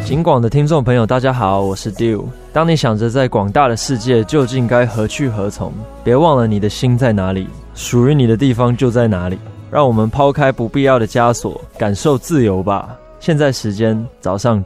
警广的听众朋友大家好，我是 Dew。 当你想着在广大的世界究竟该何去何从，别忘了你的心在哪里，属于你的地方就在哪里。让我们抛开不必要的枷锁，感受自由吧。现在时间早上